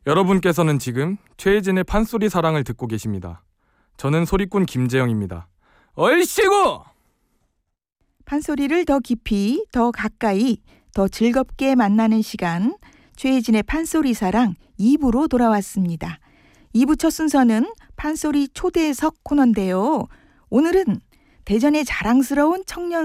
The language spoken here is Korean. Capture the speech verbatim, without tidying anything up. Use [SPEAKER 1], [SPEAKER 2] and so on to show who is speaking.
[SPEAKER 1] 여러분께서는 지금 최혜진의 판소리 사랑을 듣고 계십니다. 저는 소리꾼 김재영입니다. 얼씨구!
[SPEAKER 2] 판소리를 더 깊이, 더 가까이, 더 즐겁게 만나는 시간, 최혜진의 판소리 사랑 이 부로 돌아왔습니다. 이 부 첫 순서는 판소리 초대석 코너인데요. 오늘은 대전의 자랑스러운 청년